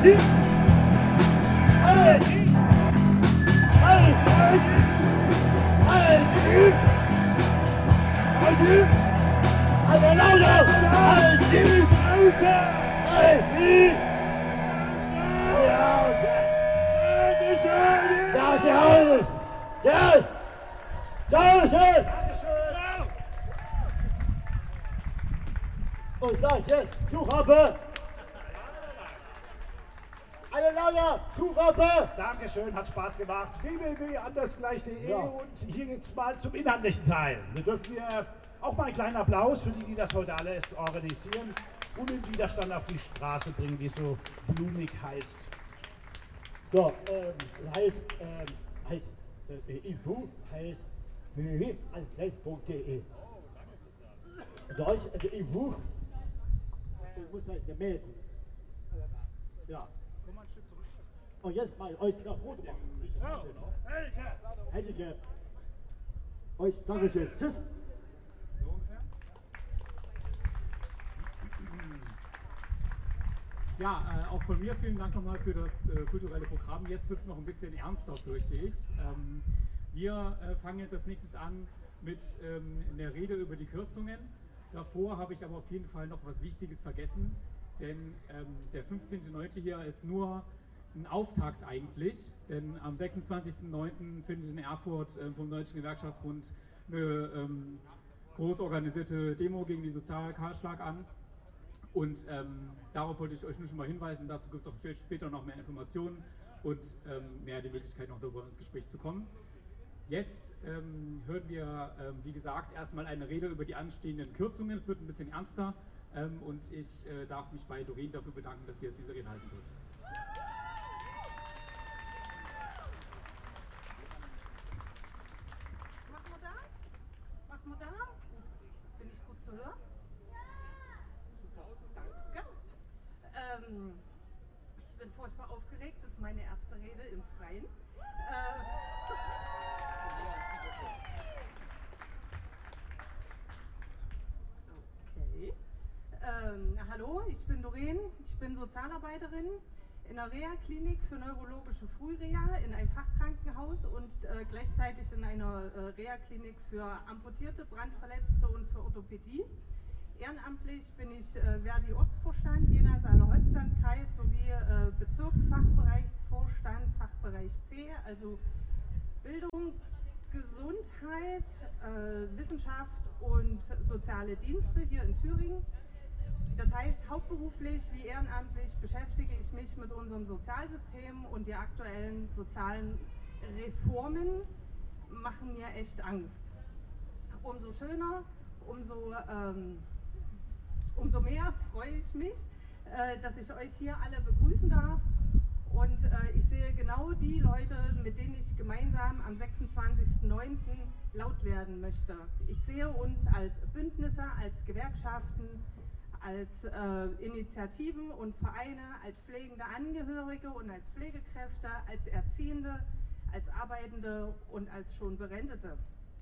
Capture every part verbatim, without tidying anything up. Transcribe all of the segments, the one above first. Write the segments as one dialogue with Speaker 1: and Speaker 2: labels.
Speaker 1: Und sag jetzt, Flughafen! Eine Lager, Flughafen!
Speaker 2: Dankeschön, hat Spaß gemacht. w w w punkt andersgleich punkt de
Speaker 1: Ja.
Speaker 2: und hier geht's mal zum inhaltlichen Teil. Wir dürfen wir auch mal einen kleinen Applaus für die, die das heute alles organisieren und den Widerstand auf die Straße bringen, wie es so blumig heißt.
Speaker 1: So, ähm, heißt, ähm, heißt, äh, Info heißt w w w punkt andersgleich punkt de. Deutsch, also Info. Ich muss halt gemeldet. Ja.
Speaker 2: Komm mal ein Stück zurück.
Speaker 1: Und jetzt mal euch noch Foto machen. Hätte ich euch, Dankeschön. Tschüss.
Speaker 3: Ja, äh, auch von mir vielen Dank nochmal für das äh, kulturelle Programm. Jetzt wird es noch ein bisschen ernster, fürchte ich. Ähm, wir äh, fangen jetzt als nächstes an mit ähm, einer Rede über die Kürzungen. Davor habe ich aber auf jeden Fall noch was Wichtiges vergessen, denn ähm, der fünfzehnte neunte hier ist nur ein Auftakt eigentlich, denn am sechsundzwanzigsten neunten findet in Erfurt äh, vom Deutschen Gewerkschaftsbund eine ähm, groß organisierte Demo gegen den Sozialkahlschlag an. Und ähm, darauf wollte ich euch nur schon mal hinweisen. Dazu gibt es auch später noch mehr Informationen und ähm, mehr die Möglichkeit, noch darüber ins Gespräch zu kommen. Jetzt ähm, hören wir, ähm, wie gesagt, erstmal eine Rede über die anstehenden Kürzungen. Es wird ein bisschen ernster ähm, und ich äh, darf mich bei Doreen dafür bedanken, dass sie jetzt diese Rede halten wird.
Speaker 4: Machen wir da? Machen wir da? Bin ich gut zu hören? Danke. Ähm, ich bin furchtbar aufgeregt. Das ist meine erste Rede im Freien. Äh, okay. Ähm, hallo, ich bin Doreen. Ich bin Sozialarbeiterin in einer Reha-Klinik für neurologische Frühreha in einem Fachkrankenhaus und äh, gleichzeitig in einer äh, Reha-Klinik für Amputierte, Brandverletzte und für Orthopädie. Ehrenamtlich bin ich äh, Verdi-Ortsvorstand Jena-Saale-Holzland-Kreis sowie äh, Bezirksfachbereichsvorstand Fachbereich C, also Bildung, Gesundheit, äh, Wissenschaft und soziale Dienste hier in Thüringen. Das heißt, hauptberuflich wie ehrenamtlich beschäftige ich mich mit unserem Sozialsystem und die aktuellen sozialen Reformen machen mir echt Angst. Umso schöner, umso, ähm, umso mehr freue ich mich, äh, dass ich euch hier alle begrüßen darf. Und äh, ich sehe genau die Leute, mit denen ich gemeinsam am sechsundzwanzigsten neunten laut werden möchte. Ich sehe uns als Bündnisse, als Gewerkschaften, als äh, Initiativen und Vereine, als pflegende Angehörige und als Pflegekräfte, als Erziehende, als Arbeitende und als schon Berentete.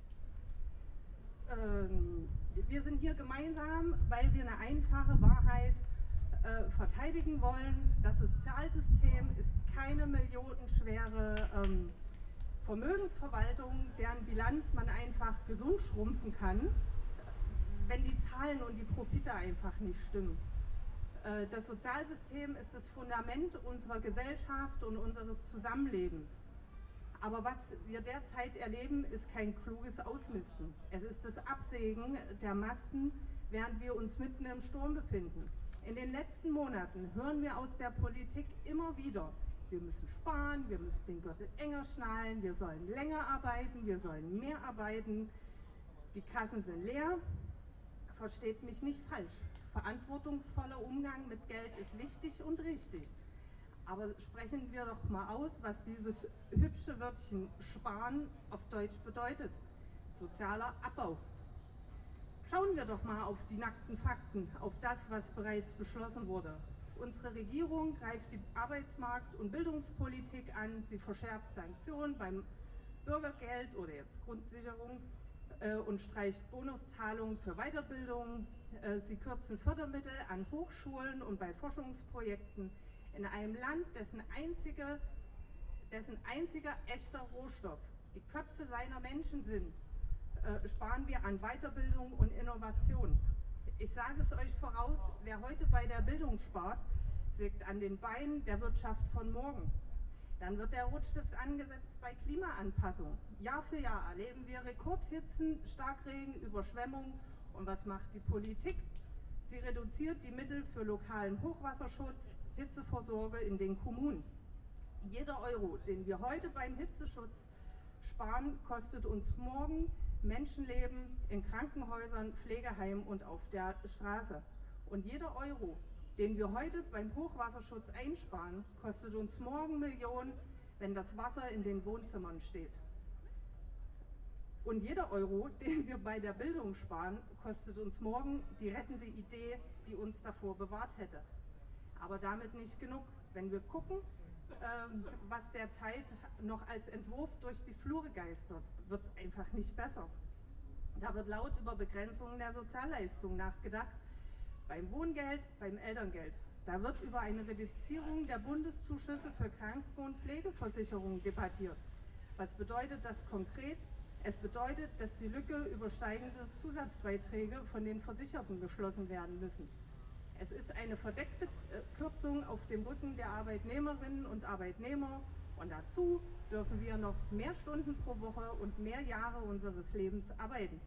Speaker 4: Ähm, wir sind hier gemeinsam, weil wir eine einfache Wahrheit äh, verteidigen wollen. Das Sozialsystem ist keine millionenschwere ähm, Vermögensverwaltung, deren Bilanz man einfach gesund schrumpfen kann, wenn die Zahlen und die Profite einfach nicht stimmen. Äh, das Sozialsystem ist das Fundament unserer Gesellschaft und unseres Zusammenlebens. Aber was wir derzeit erleben, ist kein kluges Ausmisten. Es ist das Absägen der Masten, während wir uns mitten im Sturm befinden. In den letzten Monaten hören wir aus der Politik immer wieder, wir müssen sparen, wir müssen den Gürtel enger schnallen, wir sollen länger arbeiten, wir sollen mehr arbeiten, die Kassen sind leer. Versteht mich nicht falsch. Verantwortungsvoller Umgang mit Geld ist wichtig und richtig. Aber sprechen wir doch mal aus, was dieses hübsche Wörtchen sparen auf Deutsch bedeutet. Sozialer Abbau. Schauen wir doch mal auf die nackten Fakten, auf das, was bereits beschlossen wurde. Unsere Regierung greift die Arbeitsmarkt- und Bildungspolitik an, sie verschärft Sanktionen beim Bürgergeld oder jetzt Grundsicherung äh, und streicht Bonuszahlungen für Weiterbildung. Äh, sie kürzen Fördermittel an Hochschulen und bei Forschungsprojekten. In einem Land, dessen, einzige, dessen einziger echter Rohstoff die Köpfe seiner Menschen sind, äh, sparen wir an Weiterbildung und Innovation. Ich sage es euch voraus, wer heute bei der Bildung spart, sägt an den Beinen der Wirtschaft von morgen. Dann wird der Rotstift angesetzt bei Klimaanpassung. Jahr für Jahr erleben wir Rekordhitzen, Starkregen, Überschwemmungen. Und was macht die Politik? Sie reduziert die Mittel für lokalen Hochwasserschutz, Hitzevorsorge in den Kommunen. Jeder Euro, den wir heute beim Hitzeschutz sparen, kostet uns morgen Menschenleben in Krankenhäusern, Pflegeheimen und auf der Straße. Und jeder Euro, den wir heute beim Hochwasserschutz einsparen, kostet uns morgen Millionen, wenn das Wasser in den Wohnzimmern steht. Und jeder Euro, den wir bei der Bildung sparen, kostet uns morgen die rettende Idee, die uns davor bewahrt hätte. Aber damit nicht genug. Wenn wir gucken, ähm, was derzeit noch als Entwurf durch die Flure geistert, wird es einfach nicht besser. Da wird laut über Begrenzungen der Sozialleistungen nachgedacht, beim Wohngeld, beim Elterngeld. Da wird über eine Reduzierung der Bundeszuschüsse für Kranken- und Pflegeversicherungen debattiert. Was bedeutet das konkret? Es bedeutet, dass die Lücke über steigende Zusatzbeiträge von den Versicherten geschlossen werden müssen. Es ist eine verdeckte Kürzung auf dem Rücken der Arbeitnehmerinnen und Arbeitnehmer und dazu dürfen wir noch mehr Stunden pro Woche und mehr Jahre unseres Lebens arbeiten.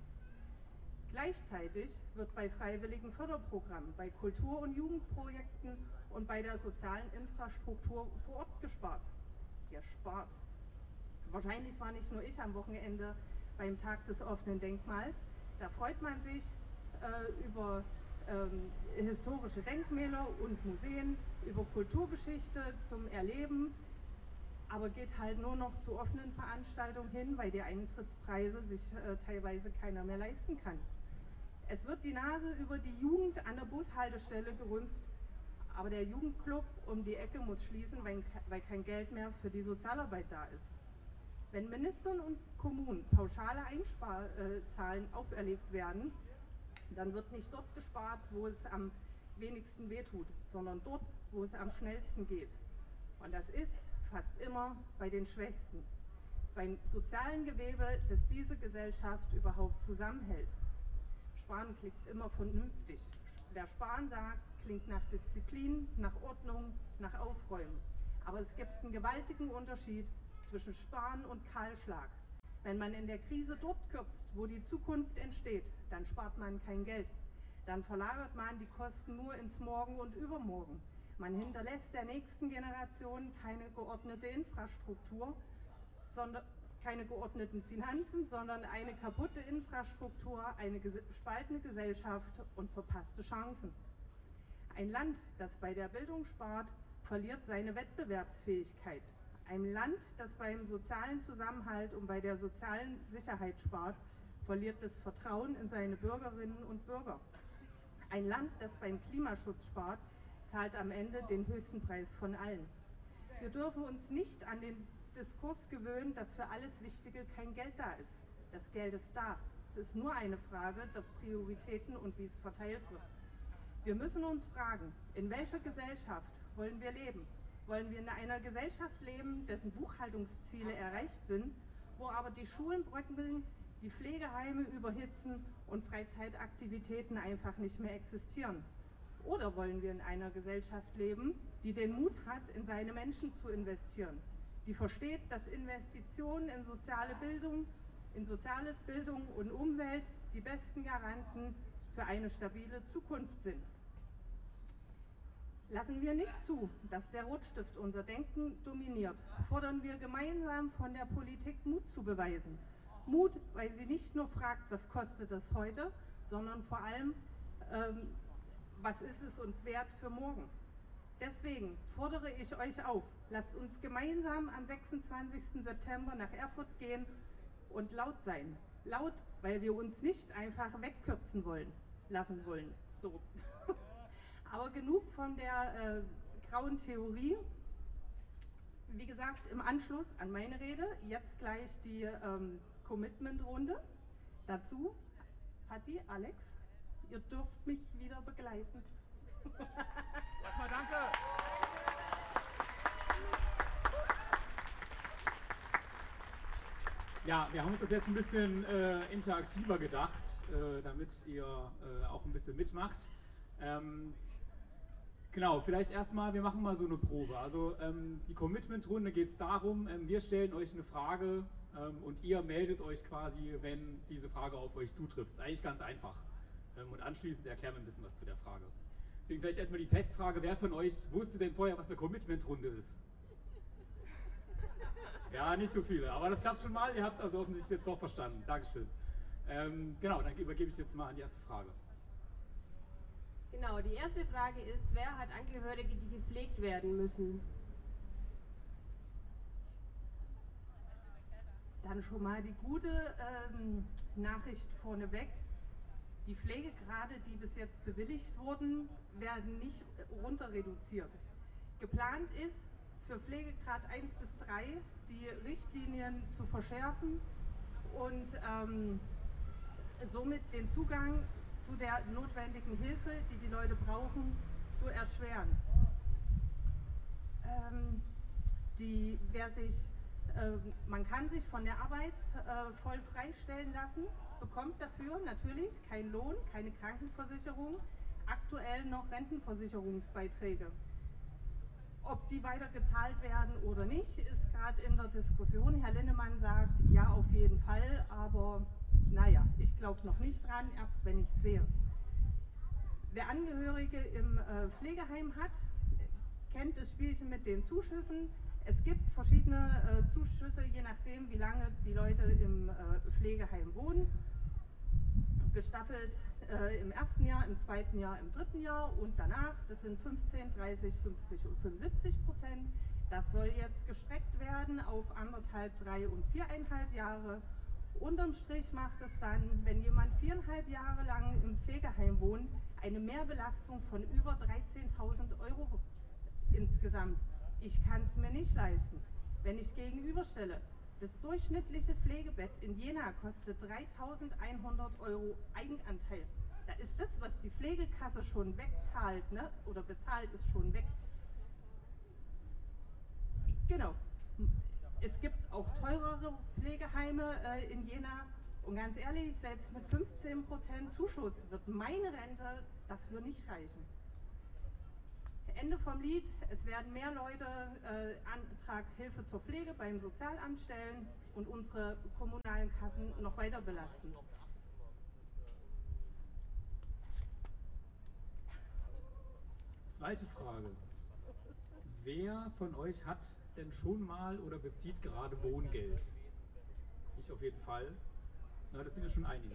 Speaker 4: Gleichzeitig wird bei freiwilligen Förderprogrammen, bei Kultur- und Jugendprojekten und bei der sozialen Infrastruktur vor Ort gespart. Gespart. Wahrscheinlich war nicht nur ich am Wochenende beim Tag des offenen Denkmals. Da freut man sich äh, über ähm, historische Denkmäler und Museen, über Kulturgeschichte zum Erleben, aber geht halt nur noch zu offenen Veranstaltungen hin, weil die Eintrittspreise sich äh, teilweise keiner mehr leisten kann. Es wird die Nase über die Jugend an der Bushaltestelle gerümpft, aber der Jugendclub um die Ecke muss schließen, weil, weil kein Geld mehr für die Sozialarbeit da ist. Wenn Ministern und Kommunen pauschale Einsparzahlen auferlegt werden, dann wird nicht dort gespart, wo es am wenigsten wehtut, sondern dort, wo es am schnellsten geht. Und das ist fast immer bei den Schwächsten, beim sozialen Gewebe, das diese Gesellschaft überhaupt zusammenhält. Sparen klingt immer vernünftig. Wer sparen sagt, klingt nach Disziplin, nach Ordnung, nach Aufräumen. Aber es gibt einen gewaltigen Unterschied zwischen Sparen und Kahlschlag. Wenn man in der Krise dort kürzt, wo die Zukunft entsteht, dann spart man kein Geld. Dann verlagert man die Kosten nur ins Morgen und Übermorgen. Man hinterlässt der nächsten Generation keine geordnete Infrastruktur, sondern keine geordneten Finanzen, sondern eine kaputte Infrastruktur, eine gespaltene Gesellschaft und verpasste Chancen. Ein Land, das bei der Bildung spart, verliert seine Wettbewerbsfähigkeit. Ein Land, das beim sozialen Zusammenhalt und bei der sozialen Sicherheit spart, verliert das Vertrauen in seine Bürgerinnen und Bürger. Ein Land, das beim Klimaschutz spart, zahlt am Ende den höchsten Preis von allen. Wir dürfen uns nicht an den Diskurs gewöhnen, dass für alles Wichtige kein Geld da ist. Das Geld ist da. Es ist nur eine Frage der Prioritäten und wie es verteilt wird. Wir müssen uns fragen, in welcher Gesellschaft wollen wir leben? Wollen wir in einer Gesellschaft leben, dessen Buchhaltungsziele erreicht sind, wo aber die Schulen bröckeln, die Pflegeheime überhitzen und Freizeitaktivitäten einfach nicht mehr existieren? Oder wollen wir in einer Gesellschaft leben, die den Mut hat, in seine Menschen zu investieren, die versteht, dass Investitionen in soziale Bildung, in soziales Bildung und Umwelt die besten Garanten für eine stabile Zukunft sind? Lassen wir nicht zu, dass der Rotstift unser Denken dominiert. Fordern wir gemeinsam von der Politik, Mut zu beweisen. Mut, weil sie nicht nur fragt, was kostet das heute, sondern vor allem, ähm, was ist es uns wert für morgen. Deswegen fordere ich euch auf, lasst uns gemeinsam am sechsundzwanzigsten September nach Erfurt gehen und laut sein. Laut, weil wir uns nicht einfach wegkürzen wollen, lassen wollen. So. Aber genug von der äh, grauen Theorie. Wie gesagt, im Anschluss an meine Rede, jetzt gleich die ähm, Commitment-Runde. Dazu, Patti, Alex, ihr dürft mich wieder begleiten.
Speaker 2: Erstmal danke.
Speaker 3: Ja, wir haben uns das jetzt ein bisschen äh, interaktiver gedacht, äh, damit ihr äh, auch ein bisschen mitmacht. Ähm, genau, vielleicht erstmal, wir machen mal so eine Probe. Also ähm, die Commitment-Runde geht es darum, ähm, wir stellen euch eine Frage ähm, und ihr meldet euch quasi, wenn diese Frage auf euch zutrifft. Ist eigentlich ganz einfach. Ähm, und anschließend erklären wir ein bisschen was zu der Frage. Deswegen vielleicht erstmal die Testfrage, wer von euch wusste denn vorher, was eine Commitment-Runde ist? Ja, nicht so viele, aber das klappt schon mal. Ihr habt es also offensichtlich jetzt doch verstanden. Dankeschön. Ähm, genau, dann übergebe ich jetzt mal an die erste Frage.
Speaker 5: Genau, die erste Frage ist, wer hat Angehörige, die gepflegt werden müssen?
Speaker 4: Dann schon mal die gute ähm, Nachricht vorneweg. Die Pflegegrade, die bis jetzt bewilligt wurden, werden nicht runter reduziert. Geplant ist, für Pflegegrad eins bis drei die Richtlinien zu verschärfen und ähm, somit den Zugang zu der notwendigen Hilfe, die die Leute brauchen, zu erschweren. Ähm, die, wer sich, äh, man kann sich von der Arbeit äh, voll freistellen lassen, bekommt dafür natürlich keinen Lohn, keine Krankenversicherung, aktuell noch Rentenversicherungsbeiträge. Ob die weiter gezahlt werden oder nicht, ist gerade in der Diskussion. Herr Linnemann sagt, ja, auf jeden Fall, aber naja, ich glaube noch nicht dran, erst wenn ich sehe. Wer Angehörige im äh, Pflegeheim hat, kennt das Spielchen mit den Zuschüssen. Es gibt verschiedene äh, Zuschüsse, je nachdem, wie lange die Leute im äh, Pflegeheim wohnen. Gestaffelt äh, im ersten Jahr, im zweiten Jahr, im dritten Jahr und danach. Das sind fünfzehn, dreißig, fünfzig und fünfundsiebzig Prozent. Das soll jetzt gestreckt werden auf anderthalb, drei und viereinhalb Jahre. Unterm Strich macht es dann, wenn jemand viereinhalb Jahre lang im Pflegeheim wohnt, eine Mehrbelastung von über dreizehntausend Euro insgesamt. Ich kann es mir nicht leisten. Wenn ich gegenüberstelle, das durchschnittliche Pflegebett in Jena kostet dreitausendeinhundert Euro Eigenanteil. Da ist das, was die Pflegekasse schon wegzahlt, ne? Oder bezahlt, ist schon weg. Genau. Es gibt auch teurere Pflegeheime äh, in Jena. Und ganz ehrlich, selbst mit fünfzehn Prozent Zuschuss wird meine Rente dafür nicht reichen. Ende vom Lied, es werden mehr Leute äh, Antrag Hilfe zur Pflege beim Sozialamt stellen und unsere kommunalen Kassen noch weiter belasten.
Speaker 3: Zweite Frage. Wer von euch hat denn schon mal oder bezieht gerade Wohngeld? Ich auf jeden Fall. Na, das sind ja schon einige.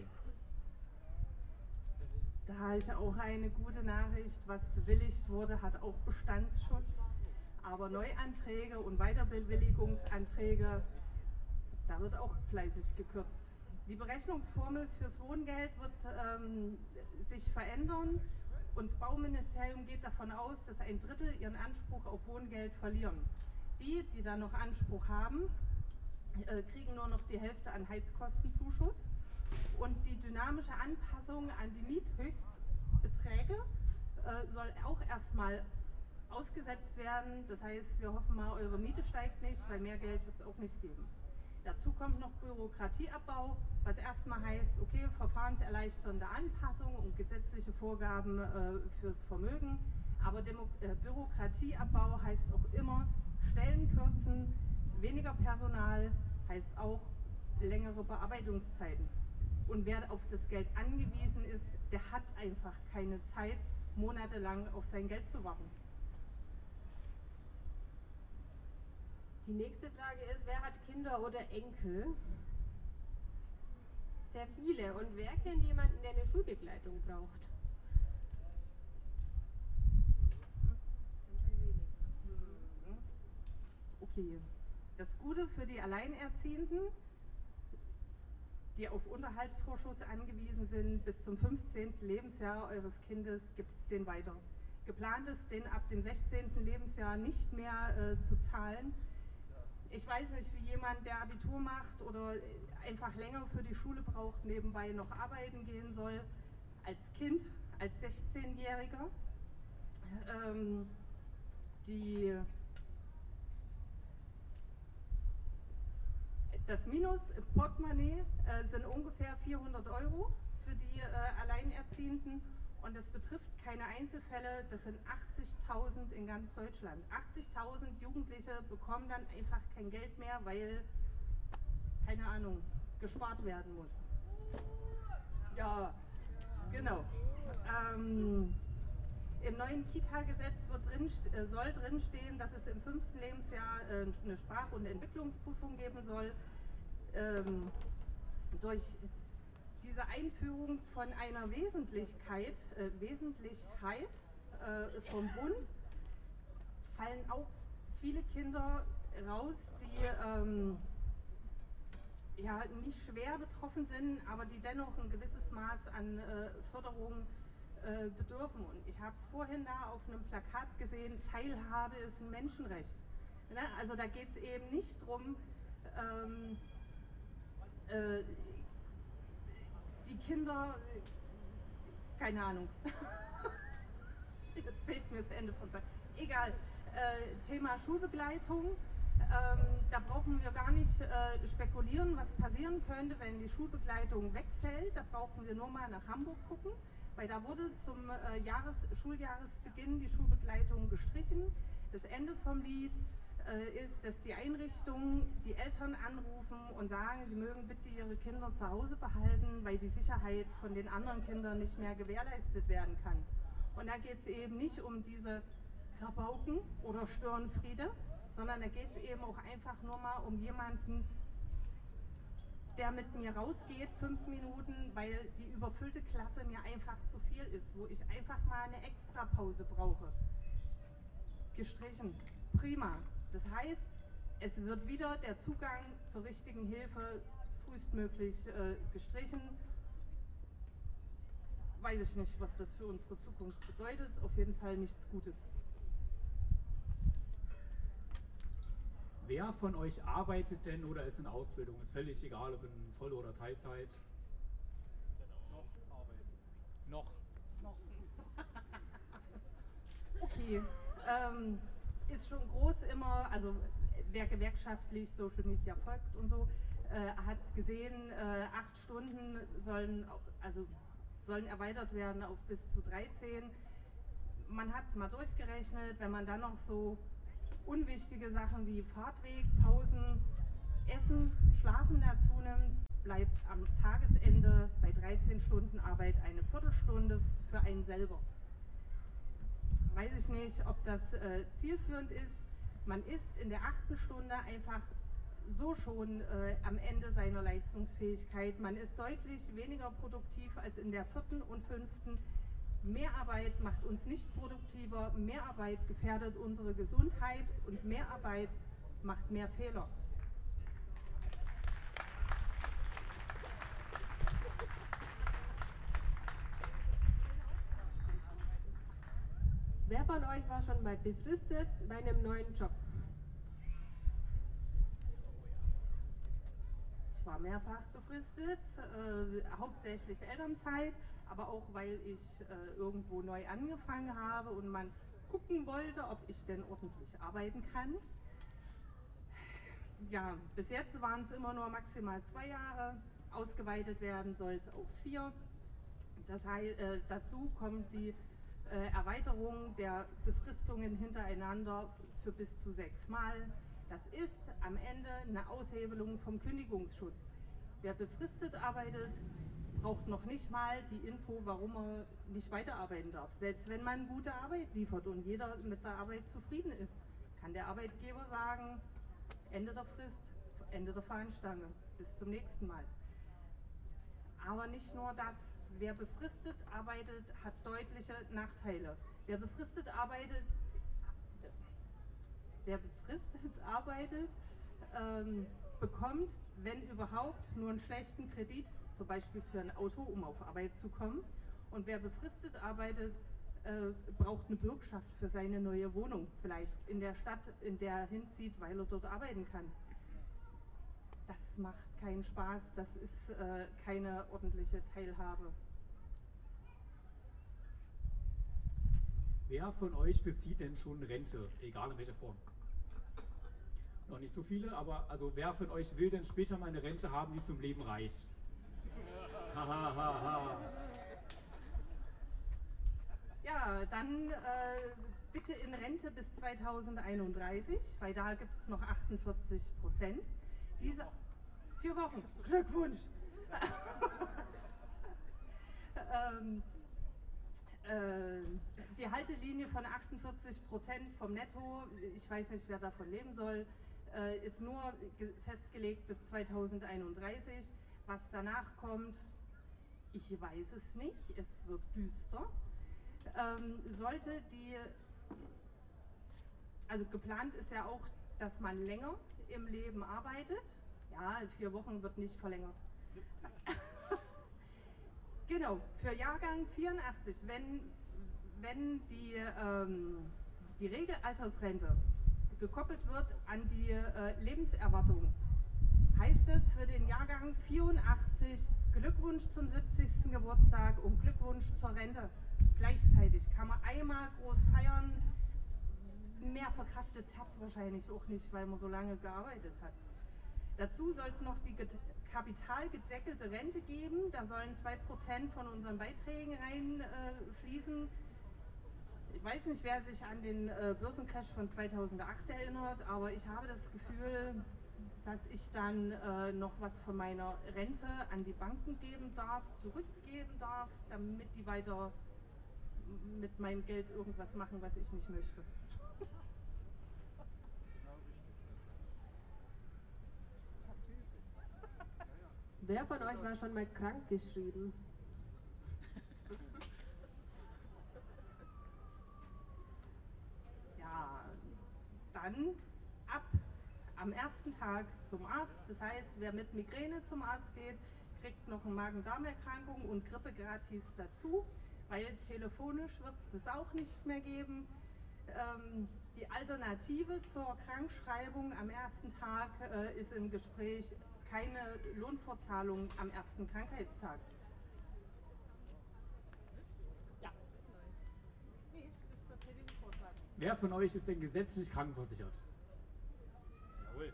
Speaker 4: Da habe ich auch eine gute Nachricht, was bewilligt wurde, hat auch Bestandsschutz, aber Neuanträge und Weiterbewilligungsanträge, da wird auch fleißig gekürzt. Die Berechnungsformel fürs Wohngeld wird ähm, sich verändern und das Bauministerium geht davon aus, dass ein Drittel ihren Anspruch auf Wohngeld verlieren. Die, die dann noch Anspruch haben, äh, kriegen nur noch die Hälfte an Heizkostenzuschuss. Und die dynamische Anpassung an die Miethöchstbeträge äh, soll auch erstmal ausgesetzt werden. Das heißt, wir hoffen mal, eure Miete steigt nicht, weil mehr Geld wird es auch nicht geben. Dazu kommt noch Bürokratieabbau, was erstmal heißt, okay, verfahrenserleichternde Anpassung und gesetzliche Vorgaben äh, fürs Vermögen. Aber Demo äh, Bürokratieabbau heißt auch immer Stellen kürzen, weniger Personal heißt auch längere Bearbeitungszeiten. Und wer auf das Geld angewiesen ist, der hat einfach keine Zeit, monatelang auf sein Geld zu warten.
Speaker 5: Die nächste Frage ist, wer hat Kinder oder Enkel? Sehr viele. Und wer kennt jemanden, der eine Schulbegleitung braucht?
Speaker 4: Okay. Das Gute für die Alleinerziehenden, die auf Unterhaltsvorschuss angewiesen sind, bis zum fünfzehnten Lebensjahr eures Kindes gibt es den weiter. Geplant ist, den ab dem sechzehnten Lebensjahr nicht mehr äh, zu zahlen. Ich weiß nicht, wie jemand, der Abitur macht oder einfach länger für die Schule braucht, nebenbei noch arbeiten gehen soll, als Kind, als sechzehnjähriger. Ähm, die Das Minus im Portemonnaie äh, sind ungefähr vierhundert Euro für die äh, Alleinerziehenden und das betrifft keine Einzelfälle, das sind achtzigtausend in ganz Deutschland. achtzigtausend Jugendliche bekommen dann einfach kein Geld mehr, weil, keine Ahnung, gespart werden muss. Ja, genau. Ähm, Im neuen Kita-Gesetz wird drin, äh, soll drinstehen, dass es im fünften Lebensjahr äh, eine Sprach- und Entwicklungsprüfung geben soll. Ähm, durch diese Einführung von einer Wesentlichkeit, äh, Wesentlichkeit äh, vom Bund fallen auch viele Kinder raus, die ähm, ja, nicht schwer betroffen sind, aber die dennoch ein gewisses Maß an äh, Förderung äh, bedürfen. Und ich habe es vorhin da auf einem Plakat gesehen, Teilhabe ist ein Menschenrecht. Ne? Also da geht es eben nicht darum, ähm, äh, die Kinder, keine Ahnung, jetzt fehlt mir das Ende von Satz. Egal, äh, Thema Schulbegleitung. Ähm, da brauchen wir gar nicht äh, spekulieren, was passieren könnte, wenn die Schulbegleitung wegfällt. Da brauchen wir nur mal nach Hamburg gucken, weil da wurde zum äh, Jahres-, Schuljahresbeginn die Schulbegleitung gestrichen. Das Ende vom Lied äh, ist, dass die Einrichtungen die Eltern anrufen und sagen, sie mögen bitte ihre Kinder zu Hause behalten, weil die Sicherheit von den anderen Kindern nicht mehr gewährleistet werden kann. Und da geht es eben nicht um diese Rabauken oder Störenfriede, sondern da geht es eben auch einfach nur mal um jemanden, der mit mir rausgeht, fünf Minuten, weil die überfüllte Klasse mir einfach zu viel ist, wo ich einfach mal eine Extrapause brauche. Gestrichen, prima. Das heißt, es wird wieder der Zugang zur richtigen Hilfe frühestmöglich äh, gestrichen. Weiß ich nicht, was das für unsere Zukunft bedeutet, auf jeden Fall nichts Gutes.
Speaker 3: Wer von euch arbeitet denn oder ist in Ausbildung? Ist völlig egal, ob in Voll- oder Teilzeit. Noch arbeiten. Noch.
Speaker 4: Noch. Okay. Ähm, ist schon groß immer, also wer gewerkschaftlich Social Media folgt und so, äh, hat es gesehen, äh, acht Stunden sollen, also sollen erweitert werden auf bis zu dreizehn. Man hat es mal durchgerechnet, wenn man dann noch so unwichtige Sachen wie Fahrtweg, Pausen, Essen, Schlafen dazu nimmt, bleibt am Tagesende bei dreizehn Stunden Arbeit eine Viertelstunde für einen selber. Weiß ich nicht, ob das äh, zielführend ist. Man ist in der achten Stunde einfach so schon äh, am Ende seiner Leistungsfähigkeit. Man ist deutlich weniger produktiv als in der vierten und fünften. Mehr Arbeit macht uns nicht produktiver, mehr Arbeit gefährdet unsere Gesundheit und mehr Arbeit macht mehr Fehler.
Speaker 5: Wer von euch war schon mal befristet bei einem neuen Job?
Speaker 4: Ich war mehrfach befristet, äh, hauptsächlich Elternzeit, aber auch weil ich äh, irgendwo neu angefangen habe und man gucken wollte, ob ich denn ordentlich arbeiten kann. Ja, bis jetzt waren es immer nur maximal zwei Jahre, ausgeweitet werden soll es auf vier. Das heißt, äh, dazu kommt die äh, Erweiterung der Befristungen hintereinander für bis zu sechs Mal. Das ist am Ende eine Aushebelung vom Kündigungsschutz. Wer befristet arbeitet, braucht noch nicht mal die Info, warum er nicht weiterarbeiten darf. Selbst wenn man gute Arbeit liefert und jeder mit der Arbeit zufrieden ist, kann der Arbeitgeber sagen, Ende der Frist, Ende der Fahnenstange, bis zum nächsten Mal. Aber nicht nur das. Wer befristet arbeitet, hat deutliche Nachteile. Wer befristet arbeitet, wer befristet arbeitet, ähm, bekommt, wenn überhaupt, nur einen schlechten Kredit, zum Beispiel für ein Auto, um auf Arbeit zu kommen. Und wer befristet arbeitet, äh, braucht eine Bürgschaft für seine neue Wohnung, vielleicht in der Stadt, in der er hinzieht, weil er dort arbeiten kann. Das macht keinen Spaß, das ist äh, keine ordentliche Teilhabe.
Speaker 3: Wer von euch bezieht denn schon Rente, egal in welcher Form? Noch nicht so viele, aber also wer von euch will denn später mal eine Rente haben, die zum Leben reicht? Haha, ha, ha.
Speaker 4: Ja, dann äh, bitte in Rente bis zweitausendeinunddreißig, weil da gibt es noch achtundvierzig Prozent. Diese vier Wochen. Glückwunsch! ähm, äh, die Haltelinie von achtundvierzig Prozent vom Netto, ich weiß nicht, wer davon leben soll, äh, ist nur festgelegt bis zweitausendeinunddreißig. Was danach kommt, ich weiß es nicht, es wird düster. Ähm, sollte die, also geplant ist ja auch, dass man länger im Leben arbeitet. Ja, vier Wochen wird nicht verlängert. Genau, für Jahrgang vierundachtzig, wenn, wenn die, ähm, die Regelaltersrente gekoppelt wird an die äh, Lebenserwartung, heißt es für den Jahrgang vierundachtzig Glückwunsch zum siebzigsten Geburtstag und Glückwunsch zur Rente. Gleichzeitig kann man einmal groß feiern, mehr verkraftet hat es wahrscheinlich auch nicht, weil man so lange gearbeitet hat. Dazu soll es noch die kapitalgedeckelte Rente geben, da sollen zwei Prozent von unseren Beiträgen reinfließen. Äh, ich weiß nicht, wer sich an den äh, Börsencrash von zweitausendacht erinnert, aber ich habe das Gefühl, dass ich dann äh, noch was von meiner Rente an die Banken geben darf, zurückgeben darf, damit die weiter mit meinem Geld irgendwas machen, was ich nicht möchte.
Speaker 5: Wer von euch war schon mal krank geschrieben?
Speaker 4: Ja, dann ab am ersten Tag zum Arzt. Das heißt, wer mit Migräne zum Arzt geht, kriegt noch eine Magen-Darm-Erkrankung und Grippe gratis dazu, weil telefonisch wird es das auch nicht mehr geben. Ähm, die Alternative zur Krankschreibung am ersten Tag äh, ist im Gespräch keine Lohnfortzahlung am ersten Krankheitstag. Ja. Nee, das ist der C D U-Vorschlag.
Speaker 3: Wer von euch ist denn gesetzlich krankenversichert?
Speaker 2: Jawohl.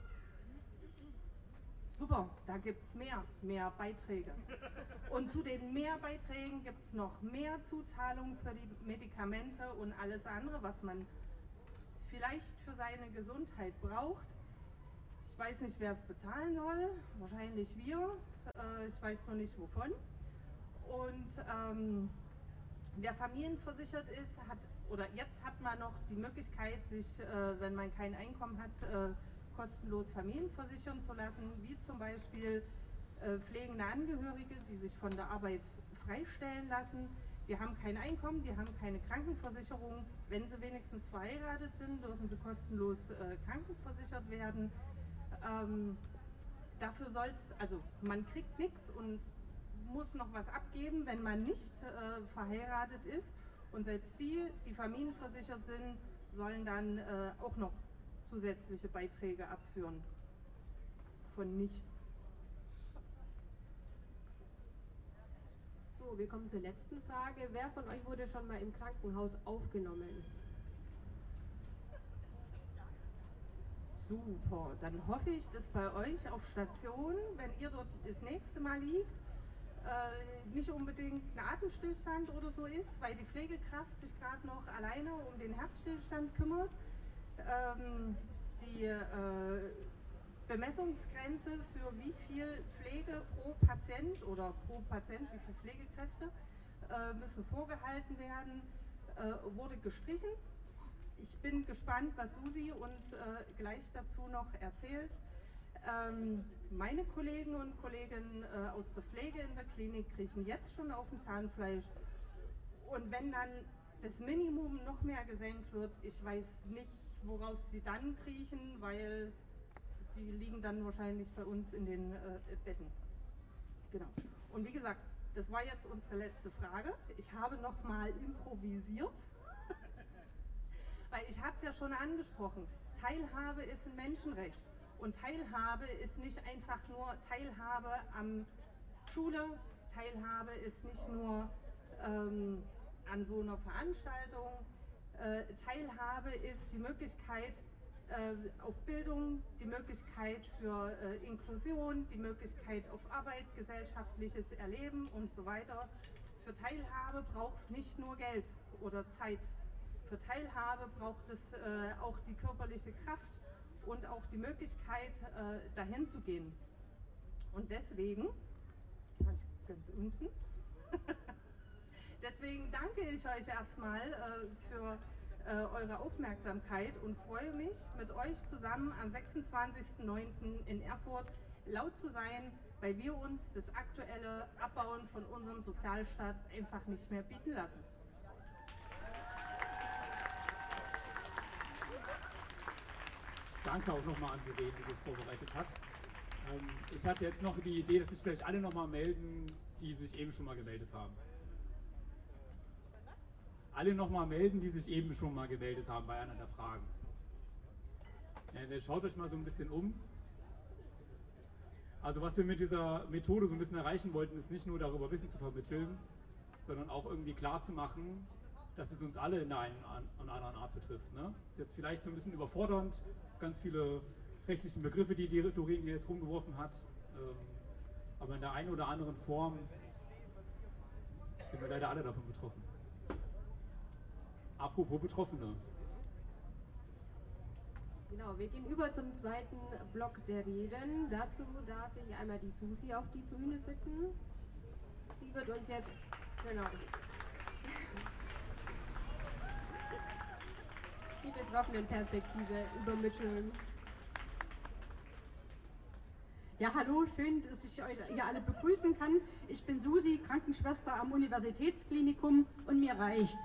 Speaker 4: Super, da gibt es mehr, mehr Beiträge. Und zu den Mehrbeiträgen gibt es noch mehr Zuzahlungen für die Medikamente und alles andere, was man vielleicht für seine Gesundheit braucht. Ich weiß nicht, wer es bezahlen soll, wahrscheinlich wir, äh, ich weiß noch nicht wovon. Und ähm, wer familienversichert ist, hat, oder jetzt hat man noch die Möglichkeit, sich, äh, wenn man kein Einkommen hat, äh, kostenlos familienversichern zu lassen, wie zum Beispiel äh, pflegende Angehörige, die sich von der Arbeit freistellen lassen. Die haben kein Einkommen, die haben keine Krankenversicherung. Wenn sie wenigstens verheiratet sind, dürfen sie kostenlos äh, krankenversichert werden. Ähm, dafür soll es, also man kriegt nichts und muss noch was abgeben, wenn man nicht äh, verheiratet ist. Und selbst die, die familienversichert sind, sollen dann äh, auch noch zusätzliche Beiträge abführen. Von nichts.
Speaker 5: So, wir kommen zur letzten Frage. Wer von euch wurde schon mal im Krankenhaus aufgenommen?
Speaker 4: Super, dann hoffe ich, dass bei euch auf Station, wenn ihr dort das nächste Mal liegt, äh, nicht unbedingt ein Atemstillstand oder so ist, weil die Pflegekraft sich gerade noch alleine um den Herzstillstand kümmert. Ähm, die äh, Bemessungsgrenze für wie viel Pflege pro Patient oder pro Patient, wie viele Pflegekräfte äh, müssen vorgehalten werden, äh, wurde gestrichen. Ich bin gespannt, was Susi uns äh, gleich dazu noch erzählt. Ähm, meine Kollegen und Kolleginnen äh, aus der Pflege in der Klinik kriechen jetzt schon auf dem Zahnfleisch. Und wenn dann das Minimum noch mehr gesenkt wird, ich weiß nicht, worauf sie dann kriechen, weil die liegen dann wahrscheinlich bei uns in den äh, Betten. Genau. Und wie gesagt, das war jetzt unsere letzte Frage. Ich habe nochmal improvisiert. Weil ich hatte es ja schon angesprochen, Teilhabe ist ein Menschenrecht und Teilhabe ist nicht einfach nur Teilhabe am Schule, Teilhabe ist nicht nur ähm, an so einer Veranstaltung, äh, Teilhabe ist die Möglichkeit, äh, auf Bildung, die Möglichkeit für äh, Inklusion, die Möglichkeit auf Arbeit, gesellschaftliches Erleben und so weiter. Für Teilhabe braucht es nicht nur Geld oder Zeit. Für Teilhabe braucht es äh, auch die körperliche Kraft und auch die Möglichkeit, äh, dahin zu gehen. Und deswegen, war ich ganz unten, deswegen danke ich euch erstmal äh, für äh, eure Aufmerksamkeit und freue mich, mit euch zusammen am sechsundzwanzigsten neunten in Erfurt laut zu sein, weil wir uns das aktuelle Abbauen von unserem Sozialstaat einfach nicht mehr bieten lassen.
Speaker 3: Danke auch nochmal an Verena, die das vorbereitet hat. Ähm, ich hatte jetzt noch die Idee, dass sich vielleicht alle nochmal melden, die sich eben schon mal gemeldet haben. Alle nochmal melden, die sich eben schon mal gemeldet haben bei einer der Fragen. Ja, schaut euch mal so ein bisschen um. Also was wir mit dieser Methode so ein bisschen erreichen wollten, ist nicht nur darüber Wissen zu vermitteln, sondern auch irgendwie klar zu machen, dass es uns alle in der einen oder anderen Art betrifft. Ne? Ist jetzt vielleicht so ein bisschen überfordernd, ganz viele rechtliche Begriffe, die die Doreen hier jetzt rumgeworfen hat, ähm, aber in der einen oder anderen Form sind wir leider alle davon betroffen. Apropos Betroffene.
Speaker 5: Genau, wir gehen über zum zweiten Block der Reden. Dazu darf ich einmal die Susi auf die Bühne bitten. Sie wird uns jetzt, genau, die Betroffenenperspektive übermitteln.
Speaker 6: Ja, hallo, schön, dass ich euch hier alle begrüßen kann. Ich bin Susi, Krankenschwester am Universitätsklinikum und mir reicht's.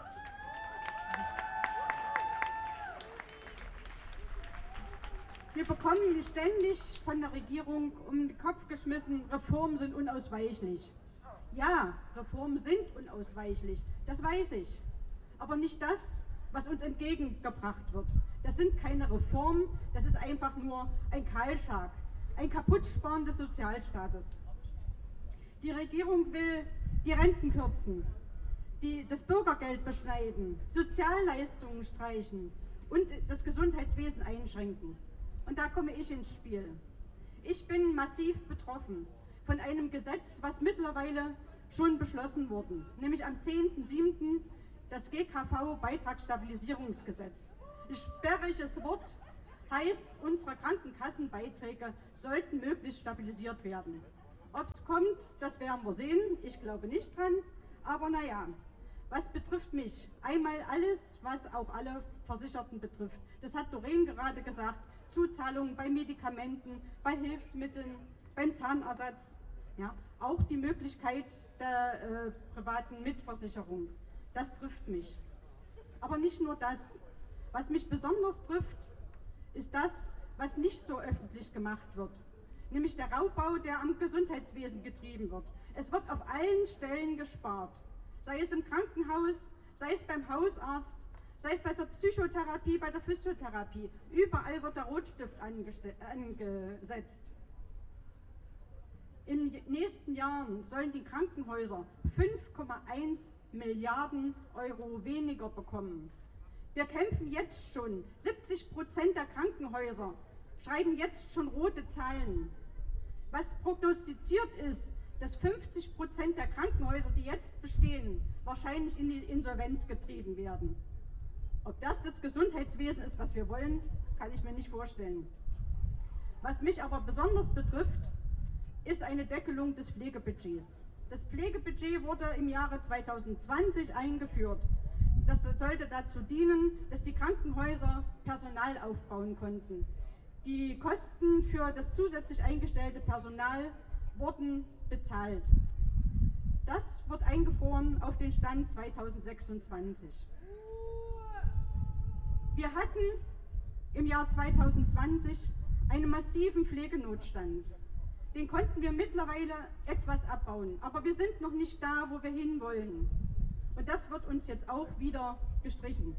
Speaker 6: Wir bekommen ständig von der Regierung um den Kopf geschmissen, Reformen sind unausweichlich. Ja, Reformen sind unausweichlich, das weiß ich. Aber nicht das, was uns entgegengebracht wird. Das sind keine Reformen, das ist einfach nur ein Kahlschlag, ein Kaputtsparen des Sozialstaates. Die Regierung will die Renten kürzen, die, das Bürgergeld beschneiden, Sozialleistungen streichen und das Gesundheitswesen einschränken. Und da komme ich ins Spiel. Ich bin massiv betroffen von einem Gesetz, was mittlerweile schon beschlossen wurde, nämlich am zehnten siebten das G K V-Beitragsstabilisierungsgesetz. Ein sperriges Wort, heißt, unsere Krankenkassenbeiträge sollten möglichst stabilisiert werden. Ob es kommt, das werden wir sehen. Ich glaube nicht dran. Aber naja, was betrifft mich? Einmal alles, was auch alle Versicherten betrifft. Das hat Doreen gerade gesagt. Zuzahlungen bei Medikamenten, bei Hilfsmitteln, beim Zahnersatz. Ja, auch die Möglichkeit der äh, privaten Mitversicherung. Das trifft mich. Aber nicht nur das. Was mich besonders trifft, ist das, was nicht so öffentlich gemacht wird. Nämlich der Raubbau, der am Gesundheitswesen getrieben wird. Es wird auf allen Stellen gespart. Sei es im Krankenhaus, sei es beim Hausarzt, sei es bei der Psychotherapie, bei der Physiotherapie. Überall wird der Rotstift angesetzt. In den nächsten Jahren sollen die Krankenhäuser fünf Komma eins Milliarden Euro weniger bekommen. Wir kämpfen jetzt schon. siebzig Prozent der Krankenhäuser schreiben jetzt schon rote Zahlen. Was prognostiziert ist, dass fünfzig Prozent der Krankenhäuser, die jetzt bestehen, wahrscheinlich in die Insolvenz getrieben werden. Ob das das Gesundheitswesen ist, was wir wollen, kann ich mir nicht vorstellen. Was mich aber besonders betrifft, ist eine Deckelung des Pflegebudgets. Das Pflegebudget wurde im Jahre zweitausendzwanzig eingeführt. Das sollte dazu dienen, dass die Krankenhäuser Personal aufbauen konnten. Die Kosten für das zusätzlich eingestellte Personal wurden bezahlt. Das wird eingefroren auf den Stand zweitausendsechsundzwanzig. Wir hatten im Jahr zweitausendzwanzig einen massiven Pflegenotstand. Den konnten wir mittlerweile etwas abbauen, aber wir sind noch nicht da, wo wir hinwollen. Und das wird uns jetzt auch wieder gestrichen.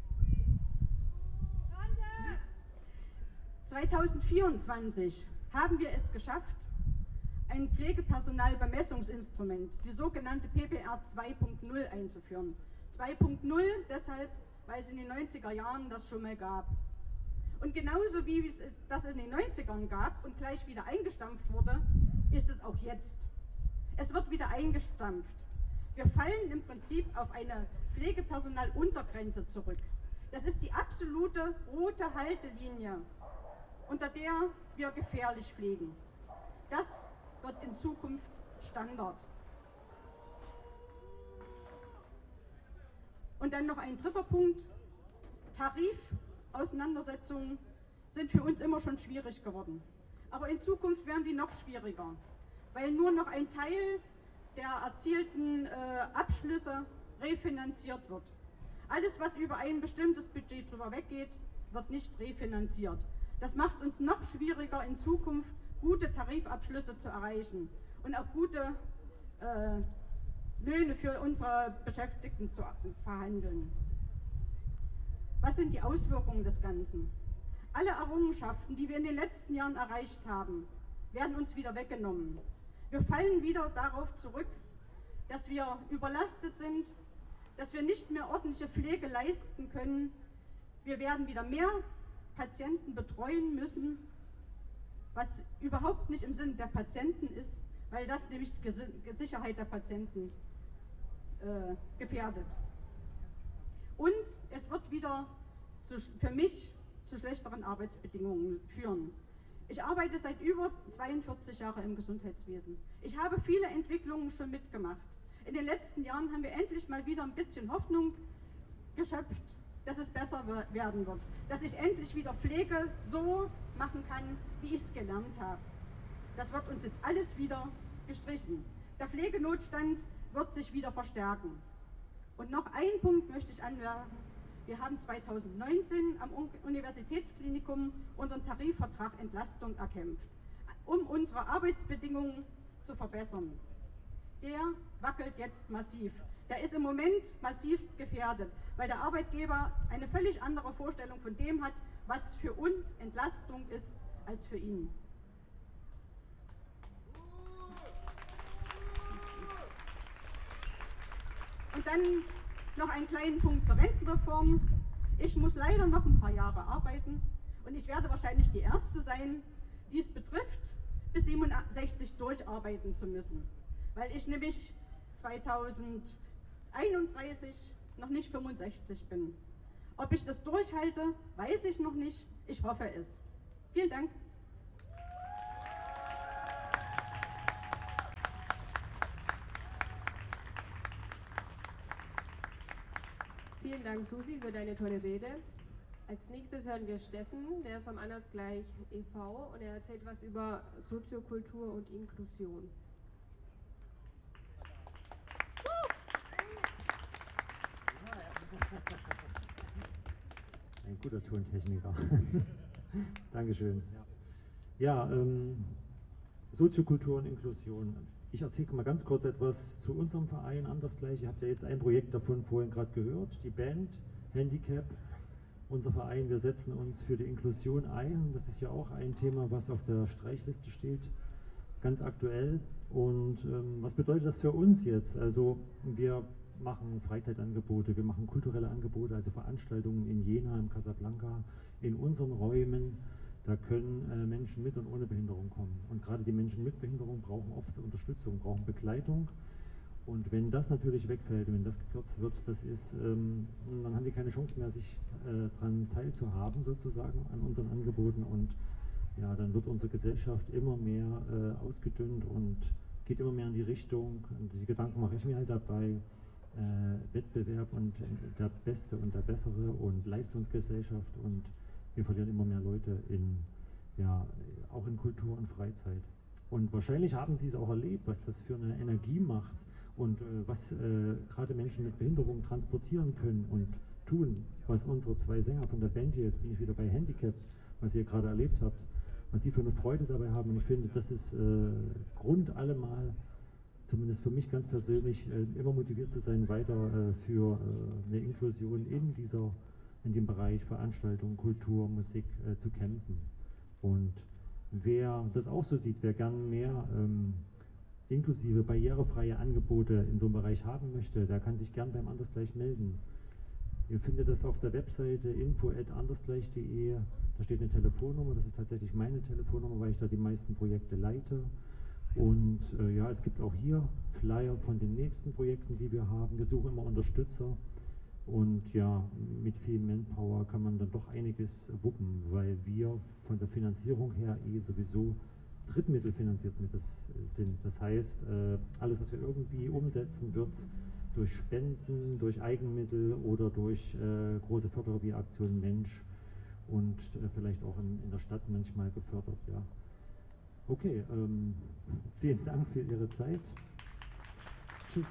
Speaker 6: zweitausendvierundzwanzig haben wir es geschafft, ein Pflegepersonalbemessungsinstrument, die sogenannte P P R zwei Punkt null einzuführen. zwei Punkt null deshalb, weil es in den neunziger Jahren das schon mal gab. Und genauso wie es das in den neunzigern gab und gleich wieder eingestampft wurde, ist es auch jetzt. Es wird wieder eingestampft. Wir fallen im Prinzip auf eine Pflegepersonaluntergrenze zurück. Das ist die absolute rote Haltelinie, unter der wir gefährlich pflegen. Das wird in Zukunft Standard. Und dann noch ein dritter Punkt. Tarifauseinandersetzungen sind für uns immer schon schwierig geworden. Aber in Zukunft werden die noch schwieriger, weil nur noch ein Teil der erzielten äh, Abschlüsse refinanziert wird. Alles, was über ein bestimmtes Budget drüber weggeht, wird nicht refinanziert. Das macht uns noch schwieriger, in Zukunft gute Tarifabschlüsse zu erreichen und auch gute äh, Löhne für unsere Beschäftigten zu verhandeln. Was sind die Auswirkungen des Ganzen? Alle Errungenschaften, die wir in den letzten Jahren erreicht haben, werden uns wieder weggenommen. Wir fallen wieder darauf zurück, dass wir überlastet sind, dass wir nicht mehr ordentliche Pflege leisten können. Wir werden wieder mehr Patienten betreuen müssen, was überhaupt nicht im Sinne der Patienten ist, weil das nämlich die Sicherheit der Patienten äh, gefährdet. Und es wird wieder zu, für mich zu schlechteren Arbeitsbedingungen führen. Ich arbeite seit über zweiundvierzig Jahren im Gesundheitswesen. Ich habe viele Entwicklungen schon mitgemacht. In den letzten Jahren haben wir endlich mal wieder ein bisschen Hoffnung geschöpft, dass es besser werden wird. Dass ich endlich wieder Pflege so machen kann, wie ich es gelernt habe. Das wird uns jetzt alles wieder gestrichen. Der Pflegenotstand wird sich wieder verstärken. Und noch einen Punkt möchte ich anmerken. Wir haben zweitausendneunzehn am Universitätsklinikum unseren Tarifvertrag Entlastung erkämpft, um unsere Arbeitsbedingungen zu verbessern. Der wackelt jetzt massiv. Der ist im Moment massivst gefährdet, weil der Arbeitgeber eine völlig andere Vorstellung von dem hat, was für uns Entlastung ist, als für ihn. Und dann noch einen kleinen Punkt zur Rentenreform. Ich muss leider noch ein paar Jahre arbeiten und ich werde wahrscheinlich die Erste sein, die es betrifft, bis siebenundsechzig durcharbeiten zu müssen, weil ich nämlich zweitausendeinunddreißig noch nicht fünfundsechzig bin. Ob ich das durchhalte, weiß ich noch nicht. Ich hoffe es. Vielen Dank.
Speaker 5: Vielen Dank, Susi, für deine tolle Rede. Als nächstes hören wir Steffen, der ist vom Andersgleich e V und er erzählt was über Soziokultur und Inklusion.
Speaker 7: Ein guter Tontechniker. Dankeschön. Ja, ähm, Soziokultur und Inklusion. Ich erzähle mal ganz kurz etwas zu unserem Verein Andersgleich. Ihr habt ja jetzt ein Projekt davon vorhin gerade gehört, die Band Handicap. Unser Verein, wir setzen uns für die Inklusion ein. Das ist ja auch ein Thema, was auf der Streichliste steht, ganz aktuell. Und ähm, was bedeutet das für uns jetzt? Also wir machen Freizeitangebote, wir machen kulturelle Angebote, also Veranstaltungen in Jena, in Casablanca, in unseren Räumen. Da können äh, Menschen mit und ohne Behinderung kommen. Und gerade die Menschen mit Behinderung brauchen oft Unterstützung, brauchen Begleitung. Und wenn das natürlich wegfällt, wenn das gekürzt wird, das ist, ähm, dann haben die keine Chance mehr, sich äh, daran teilzuhaben, sozusagen, an unseren Angeboten. Und ja, dann wird unsere Gesellschaft immer mehr äh, ausgedünnt und geht immer mehr in die Richtung. Und diese Gedanken mache ich mir halt dabei. Äh, Wettbewerb und äh, der Beste und der Bessere und Leistungsgesellschaft, und wir verlieren immer mehr Leute in, ja, auch in Kultur und Freizeit. Und wahrscheinlich haben Sie es auch erlebt, was das für eine Energie macht und äh, was äh, gerade Menschen mit Behinderung transportieren können und tun, was unsere zwei Sänger von der Band hier, jetzt bin ich wieder bei Handicap, was ihr gerade erlebt habt, was die für eine Freude dabei haben. Und ich finde, das ist äh, Grund allemal, zumindest für mich ganz persönlich, äh, immer motiviert zu sein, weiter äh, für äh, eine Inklusion in dieser in dem Bereich Veranstaltung, Kultur, Musik äh, zu kämpfen. Und wer das auch so sieht, wer gern mehr ähm, inklusive, barrierefreie Angebote in so einem Bereich haben möchte, der kann sich gern beim Andersgleich melden. Ihr findet das auf der Webseite info at andersgleich punkt de. Da steht eine Telefonnummer, das ist tatsächlich meine Telefonnummer, weil ich da die meisten Projekte leite. Und äh, ja, es gibt auch hier Flyer von den nächsten Projekten, die wir haben. Wir suchen immer Unterstützer. Und ja, mit viel Manpower kann man dann doch einiges wuppen, weil wir von der Finanzierung her eh sowieso drittmittelfinanziert mit das sind. Das heißt, äh, alles, was wir irgendwie umsetzen, wird durch Spenden, durch Eigenmittel oder durch äh, große Förderer wie Aktion Mensch und äh, vielleicht auch in, in der Stadt manchmal gefördert. Ja. Okay, ähm, vielen Dank für Ihre Zeit. Tschüss.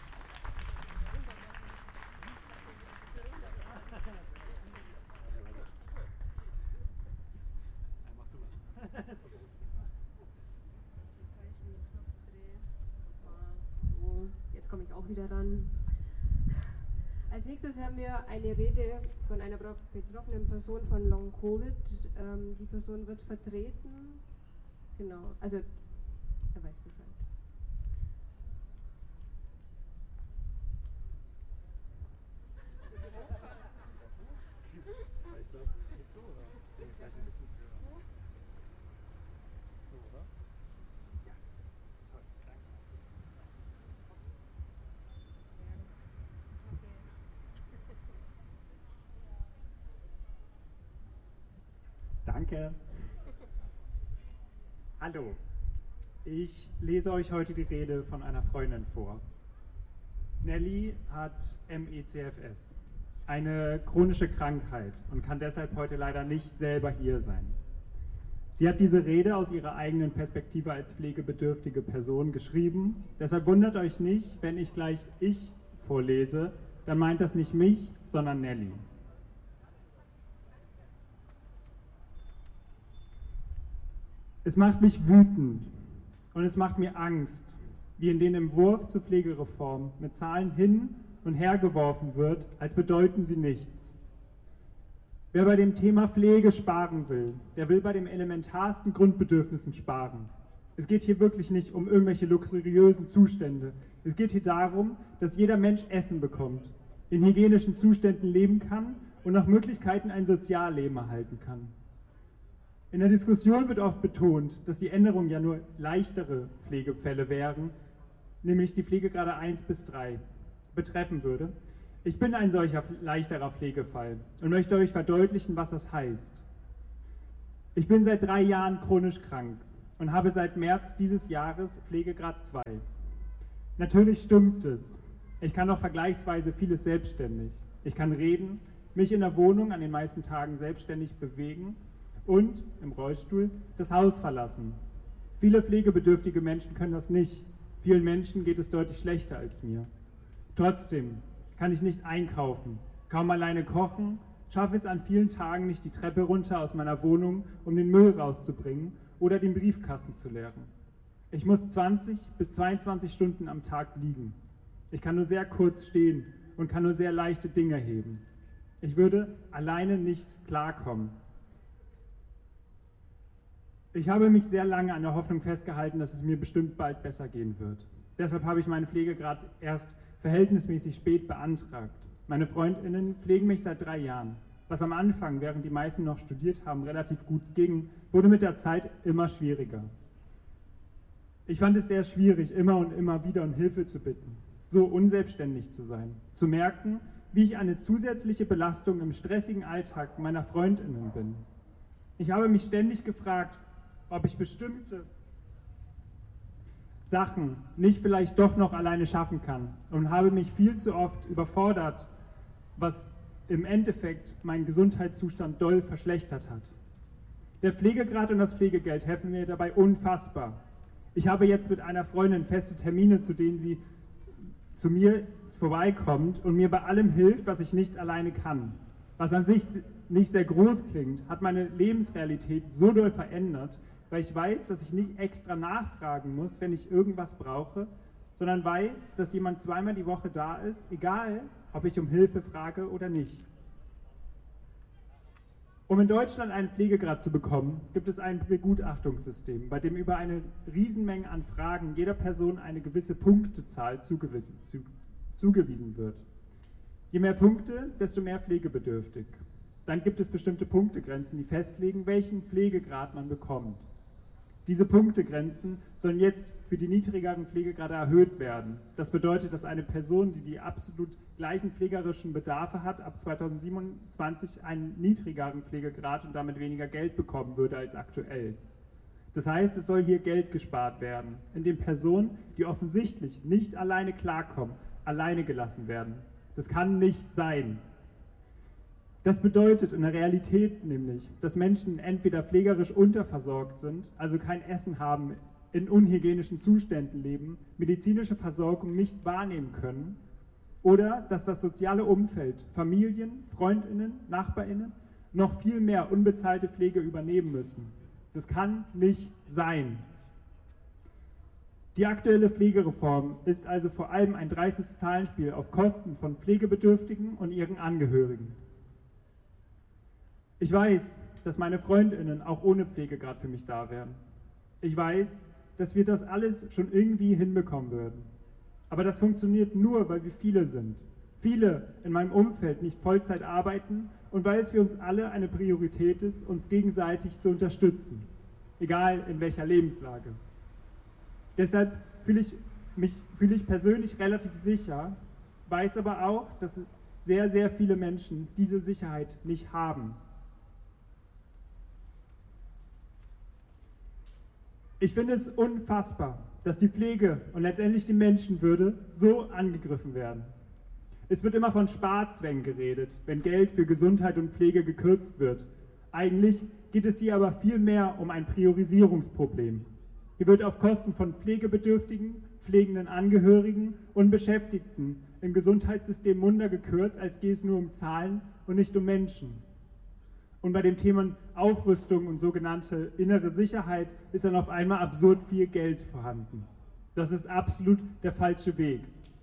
Speaker 5: So, jetzt komme ich auch wieder ran. Als nächstes hören wir eine Rede von einer betroffenen Person von Long Covid. Ähm, die Person wird vertreten. Genau, also er weiß Bescheid.
Speaker 3: Ich glaube, so, oder? Vielleicht ein bisschen höher. So, oder? Ja, toll, danke. Danke. Hallo, ich lese euch heute die Rede von einer Freundin vor. Nelly hat M E C F S, eine chronische Krankheit und kann deshalb heute leider nicht selber hier sein. Sie hat diese Rede aus ihrer eigenen Perspektive als pflegebedürftige Person geschrieben. Deshalb wundert euch nicht, wenn ich gleich ich vorlese, dann meint das nicht mich, sondern Nelly. Es macht mich wütend und es macht mir Angst, wie in den Entwurf zur Pflegereform mit Zahlen hin und her geworfen wird, als bedeuten sie nichts. Wer bei dem Thema Pflege sparen will, der will bei den elementarsten Grundbedürfnissen sparen. Es geht hier wirklich nicht um irgendwelche luxuriösen Zustände. Es geht hier darum, dass jeder Mensch Essen bekommt, in hygienischen Zuständen leben kann und nach Möglichkeiten ein Sozialleben erhalten kann. In der Diskussion wird oft betont, dass die Änderungen ja nur leichtere Pflegefälle wären, nämlich die Pflegegrade eins bis drei betreffen würde. Ich bin ein solcher leichterer Pflegefall und möchte euch verdeutlichen, was das heißt. Ich bin seit drei Jahren chronisch krank und habe seit März dieses Jahres Pflegegrad zwei. Natürlich stimmt es. Ich kann auch vergleichsweise vieles selbstständig. Ich kann reden, mich in der Wohnung an den meisten Tagen selbstständig bewegen und im Rollstuhl das Haus verlassen. Viele pflegebedürftige Menschen können das nicht. Vielen Menschen geht es deutlich schlechter als mir. Trotzdem kann ich nicht einkaufen, kaum alleine kochen, schaffe es an vielen Tagen nicht die Treppe runter aus meiner Wohnung, um den Müll rauszubringen oder den Briefkasten zu leeren. Ich muss zwanzig bis zweiundzwanzig Stunden am Tag liegen. Ich kann nur sehr kurz stehen und kann nur sehr leichte Dinge heben. Ich würde alleine nicht klarkommen. Ich habe mich sehr lange an der Hoffnung festgehalten, dass es mir bestimmt bald besser gehen wird. Deshalb habe ich meinen Pflegegrad erst verhältnismäßig spät beantragt. Meine Freundinnen pflegen mich seit drei Jahren. Was am Anfang, während die meisten noch studiert haben, relativ gut ging, wurde mit der Zeit immer schwieriger. Ich fand es sehr schwierig, immer und immer wieder um Hilfe zu bitten, so unselbstständig zu sein, zu merken, wie ich eine zusätzliche Belastung im stressigen Alltag meiner Freundinnen bin. Ich habe mich ständig gefragt, ob ich bestimmte Sachen nicht vielleicht doch noch alleine schaffen kann und habe mich viel zu oft überfordert, was im Endeffekt meinen Gesundheitszustand doll verschlechtert hat. Der Pflegegrad und das Pflegegeld helfen mir dabei unfassbar. Ich habe jetzt mit einer Freundin feste Termine, zu denen sie zu mir vorbeikommt und mir bei allem hilft, was ich nicht alleine kann. Was an sich nicht sehr groß klingt, hat meine Lebensrealität so doll verändert, weil ich weiß, dass ich nicht extra nachfragen muss, wenn ich irgendwas brauche, sondern weiß, dass jemand zweimal die Woche da ist, egal, ob ich um Hilfe frage oder nicht. Um in Deutschland einen Pflegegrad zu bekommen, gibt es ein Begutachtungssystem, bei dem über eine Riesenmenge an Fragen jeder Person eine gewisse Punktezahl zugewiesen, zu, zugewiesen wird. Je mehr Punkte, desto mehr pflegebedürftig.
Speaker 8: dann gibt es bestimmte Punktegrenzen, die festlegen, welchen Pflegegrad man bekommt. Diese Punktegrenzen sollen jetzt für die niedrigeren Pflegegrade erhöht werden. Das bedeutet, dass eine Person, die die absolut gleichen pflegerischen Bedarfe hat, ab zweitausendsiebenundzwanzig einen niedrigeren Pflegegrad und damit weniger Geld bekommen würde als aktuell. Das heißt, es soll hier Geld gespart werden, indem Personen, die offensichtlich nicht alleine klarkommen, alleine gelassen werden. Das kann nicht sein. Das bedeutet in der Realität nämlich, dass Menschen entweder pflegerisch unterversorgt sind, also kein Essen haben, in unhygienischen Zuständen leben, medizinische Versorgung nicht wahrnehmen können, oder dass das soziale Umfeld, Familien, Freundinnen, Nachbarinnen noch viel mehr unbezahlte Pflege übernehmen müssen. Das kann nicht sein. Die aktuelle Pflegereform ist also vor allem ein dreistes Zahlenspiel auf Kosten von Pflegebedürftigen und ihren Angehörigen. Ich weiß, dass meine Freundinnen auch ohne Pflegegrad für mich da wären. Ich weiß, dass wir das alles schon irgendwie hinbekommen würden. Aber das funktioniert nur, weil wir viele sind. Viele in meinem Umfeld nicht Vollzeit arbeiten und weil es für uns alle eine Priorität ist, uns gegenseitig zu unterstützen, egal in welcher Lebenslage. Deshalb fühle ich mich fühle ich persönlich relativ sicher, weiß aber auch, dass sehr, sehr viele Menschen diese Sicherheit nicht haben. Ich finde es unfassbar, dass die Pflege und letztendlich die Menschenwürde so angegriffen werden. Es wird immer von Sparzwängen geredet, wenn Geld für Gesundheit und Pflege gekürzt wird. Eigentlich geht es hier aber viel mehr um ein Priorisierungsproblem. Hier wird auf Kosten von Pflegebedürftigen, pflegenden Angehörigen und Beschäftigten im Gesundheitssystem munter gekürzt, als gehe es nur um Zahlen und nicht um Menschen. Und bei dem Thema Aufrüstung und sogenannte innere Sicherheit ist dann auf einmal absurd viel Geld vorhanden. Das ist absolut der falsche Weg.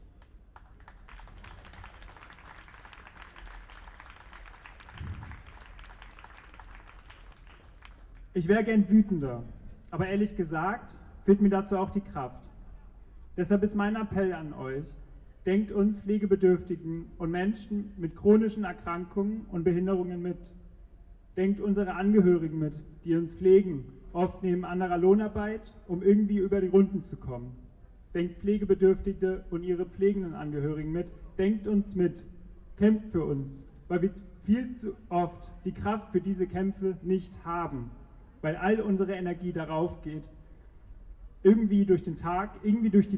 Speaker 8: Ich wäre gern wütender, aber ehrlich gesagt fehlt mir dazu auch die Kraft. Deshalb ist mein Appell an euch: Denkt uns Pflegebedürftigen und Menschen mit chronischen Erkrankungen und Behinderungen mit. Denkt unsere Angehörigen mit, die uns pflegen, oft neben anderer Lohnarbeit, um irgendwie über die Runden zu kommen. Denkt Pflegebedürftige und ihre pflegenden Angehörigen mit. Denkt uns mit. Kämpft für uns, weil wir viel zu oft die Kraft für diese Kämpfe nicht haben, weil all unsere Energie darauf geht, irgendwie durch den Tag, irgendwie durch die